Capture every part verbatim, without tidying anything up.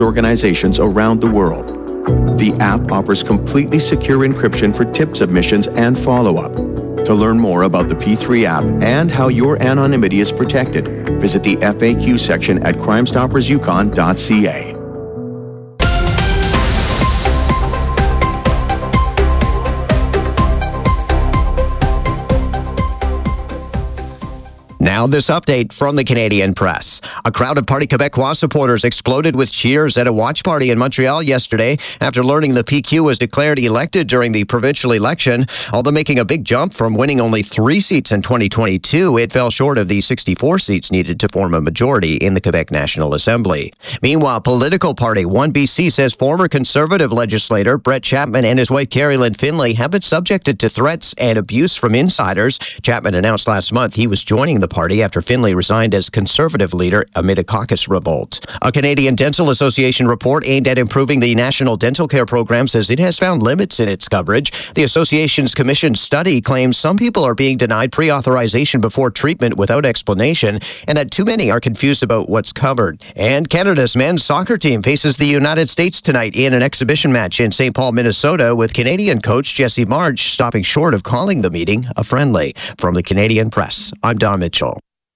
organizations around the world. The app offers completely secure encryption for tip submissions and follow-up. To learn more about the P three app and how your anonymity is protected, visit the F A Q section at crime stoppers yukon dot c a. Now this update from the Canadian Press. A crowd of Parti Québécois supporters exploded with cheers at a watch party in Montreal yesterday after learning the P Q was declared elected during the provincial election. Although making a big jump from winning only three seats in twenty twenty-two, it fell short of the sixty-four seats needed to form a majority in the Quebec National Assembly. Meanwhile, political party one B C says former Conservative legislator Brett Chapman and his wife Carrie Lynn Finlay have been subjected to threats and abuse from insiders. Chapman announced last month he was joining the party after Finlay resigned as Conservative leader amid a caucus revolt. A Canadian Dental Association report aimed at improving the national dental care program says it has found limits in its coverage. The association's commissioned study claims some people are being denied pre-authorization before treatment without explanation, and that too many are confused about what's covered. And Canada's men's soccer team faces the United States tonight in an exhibition match in Saint Paul, Minnesota, with Canadian coach Jesse March stopping short of calling the meeting a friendly. From the Canadian Press, I'm Don Mitchell.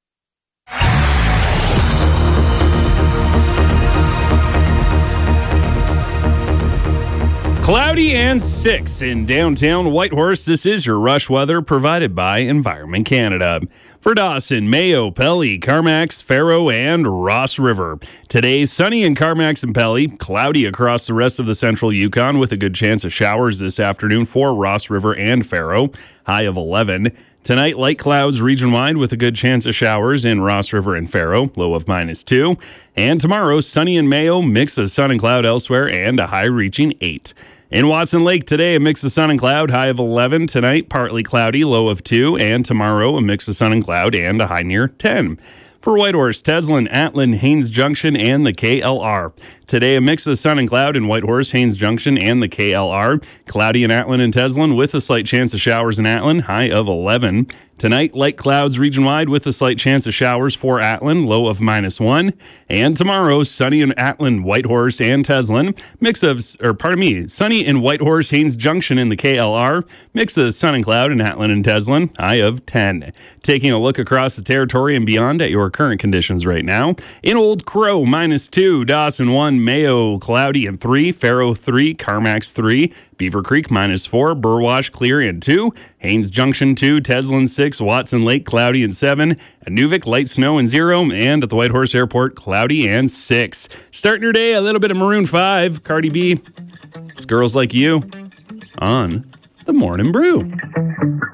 Cloudy and six in downtown Whitehorse. This is your rush weather provided by Environment Canada. For Dawson, Mayo, Pelly, Carmacks, Faro, and Ross River. Today, sunny in Carmacks and Pelly, cloudy across the rest of the central Yukon with a good chance of showers this afternoon for Ross River and Faro, high of eleven. Tonight, light clouds region-wide with a good chance of showers in Ross River and Faro, low of minus two. And tomorrow, sunny in Mayo, mix of sun and cloud elsewhere, and a high reaching eight. In Watson Lake today, a mix of sun and cloud, high of eleven. Tonight, partly cloudy, low of two. And tomorrow, a mix of sun and cloud and a high near ten. For Whitehorse, Teslin, Atlin, Haines Junction, and the K L R. Today, a mix of sun and cloud in Whitehorse, Haines Junction, and the K L R. Cloudy in Atlin and Teslin with a slight chance of showers in Atlin, high of eleven. Tonight, light clouds region-wide with a slight chance of showers for Atlin, low of minus one. And tomorrow, sunny in Atlin, Whitehorse, and Teslin. Mix of, or pardon me, sunny in Whitehorse, Haines Junction, in the K L R. Mix of sun and cloud in Atlin and Teslin, high of ten. Taking a look across the territory and beyond at your current conditions right now. In Old Crow, minus two. Dawson, one. Mayo, cloudy and three. Faro, three. Carmacks, three. Beaver Creek, minus four. Burwash, clear and two. Haines Junction, two. Teslin, six. Watson Lake, cloudy and seven. Nuvik, light snow and zero. And at the Whitehorse Airport, cloudy and six. Starting your day, a little bit of Maroon five. Cardi B. It's Girls Like You on The Morning Brew.